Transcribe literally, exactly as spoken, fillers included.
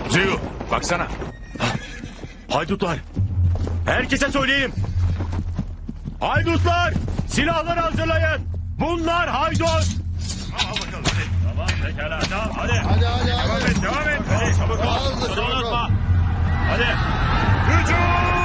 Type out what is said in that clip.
Ziyu baksana. Haydutlar. Herkese söyleyeyim. Haydutlar. Silahları hazırlayın. Bunlar haydut. Al bakalım hadi. Tamam pekala tamam hadi. Hadi hadi Devam hadi. et devam et. Hadi çabuk ol. Hızlı, Sıra çabuk ol. unutma. Hadi. Hücum.